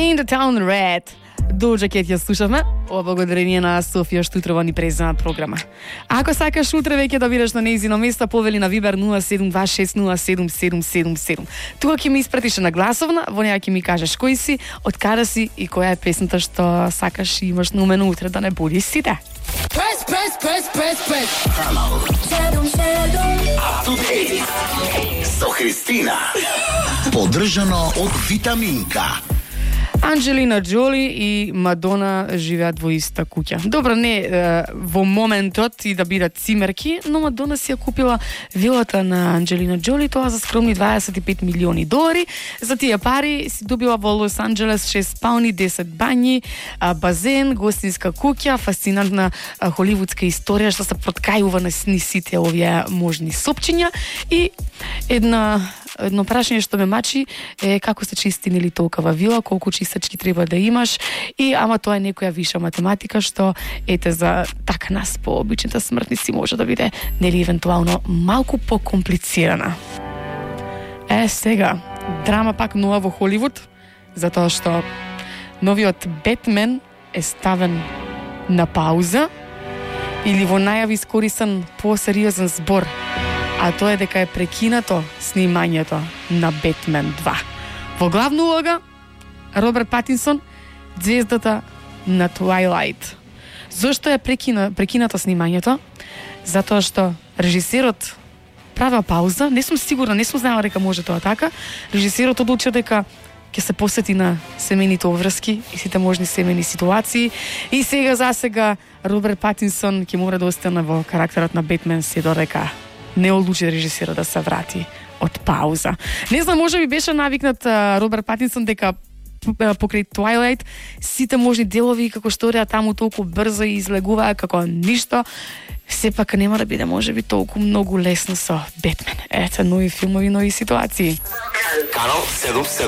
Paint the Town Red. Doja Cat ја слушавме, ова благодарение на Софија Штутрова ни презема програма. Ако сакаш утре веќе да бидеш на нејзино место, повели на Вибер 0726077777. Тука ќе ми испратиш на гласовна, во неја ќе ми кажеш кој си, од каде си и која е песната што сакаш и имаш на умено утре да не будиш сите. Press. Up to date со Христина. Поддржано од Витаминка. Анджелина Джоли и Мадона живеат во иста куќа. Добро, не во моментот и да бидат цимерки, но Мадона си ја купила вилата на Анджелина Джоли, тоа за скромни $25 милиони. За тие пари си добила во Лос Анџелес 6 спални, 10 бањи, базен, гостинска куќа, фасцинантна холивудска историја што се проткајува на сите овие можни сопчиња и едно прашање што ме мачи е како се чисти нели толкова вила, колку чистачки треба да имаш и ама тоа е некоја виша математика што ете за така нас по обичните смртници може да биде нели евентуално малку покомплицирана. Сега драма пак нова во Холивуд, затоа што новиот Бетмен е ставен на пауза или во најави искористен посериозен збор, а тоа е дека е прекинато снимањето на Бетмен 2. Во главна улога Роберт Патинсон, звездата на Twilight. Зошто е прекинато снимањето? Затоа што режисерот правил пауза, не сум сигурна, не сум знаела дека може тоа така. Режисерот одлучил дека ќе се посети на семејните обврски и сите можни семејни ситуации и засега Роберт Патинсон ќе мора да остане во карактерот на Бетмен се додека не одлучи режисерот да се врати од пауза. Не знам, може би беше навикнат Роберт Патинсон дека покрај Twilight сите можни делови како што одеа таму толку брзо и излегуваа како ништо, сепак нема да биде можеби толку многу лесно со Бетмен. Ете, нови филмови, нови ситуации. Канал 77.